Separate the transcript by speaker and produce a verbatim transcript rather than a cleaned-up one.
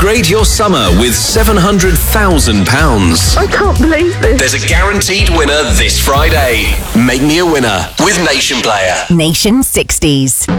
Speaker 1: Upgrade your summer with seven hundred thousand pounds.
Speaker 2: I can't believe this.
Speaker 1: There's a guaranteed winner this Friday. Make me a winner with Nation Player.
Speaker 3: Nation sixties.